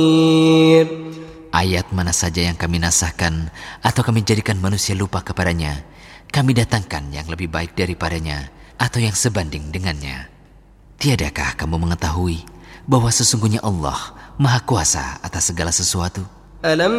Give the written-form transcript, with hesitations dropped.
Ayat mana saja yang kami nasahkan atau kami jadikan manusia lupa kepadanya, kami datangkan yang lebih baik daripadanya atau yang sebanding dengannya. Tiadakah kamu mengetahui bahwa sesungguhnya Allah Maha Kuasa atas segala sesuatu?